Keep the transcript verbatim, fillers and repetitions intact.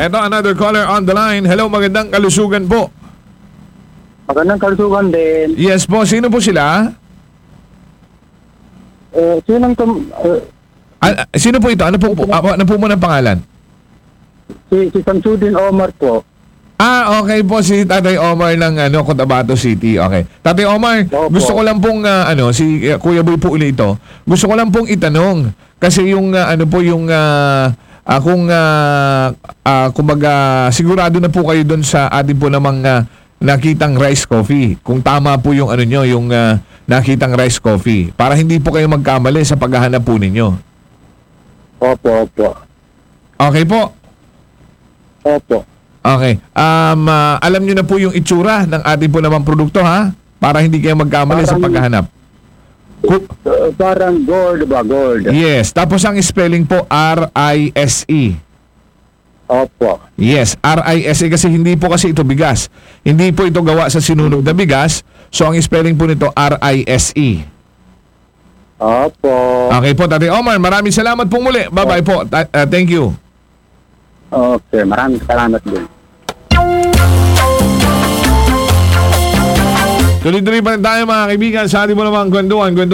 Eto, another caller on the line. Hello, magandang kalusugan po. Magandang kalusugan din. Yes po, sino po sila? Eh, sinong tum... eh, Ah, ah, sino po ito? Ano po, po, ah, ano po muna pangalan? si, si Samsudin Omar po. Ah, okay po, si Tatay Omar ng ano, Cotabato City. Okay. Tatay Omar, Opo. gusto ko lang pong ah, ano, si uh, Kuya Boy po uli ito. Gusto ko lang pong itanong kasi yung ah, ano po yung uh, kung uh, uh, kumbaga sigurado na po kayo doon sa atin po namang uh, nakitang rice coffee. Kung tama po yung ano nyo, yung uh, nakitang rice coffee para hindi po kayo magkamali sa paghahanap po ninyo. Opo, opo. Okay po. Opo. Okay. Um, ah, alam niyo na po yung itsura ng ating po namang produkto, ha? Para hindi kayo magkamali sa Parang- paghahanap. Ku- Uh, parang gold ba? Gold. yes. Tapos ang spelling po, R I S E. Opo. Yes, R I S E kasi hindi po kasi ito bigas. Hindi po ito gawa sa sinunog na bigas. So ang spelling po nito, R I S E. Opo. Okay po, Tatay Omar. Maraming salamat po muli. Bye-bye po. Ta- ah, thank you. Okay, maraming salamat din. Tuloy-tuloy pa rin tayo mga kaibigan sa ating mo namang kwentuhan. Kwentuhan